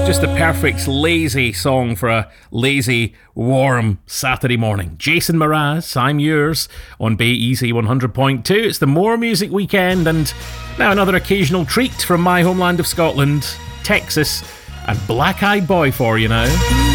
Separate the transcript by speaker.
Speaker 1: Just the perfect lazy song for a lazy, warm Saturday morning. Jason Mraz, I'm Yours, on Bay Easy 100.2. It's the More Music Weekend, and now another occasional treat from my homeland of Scotland, Texas, and Black Eyed Boy for you now.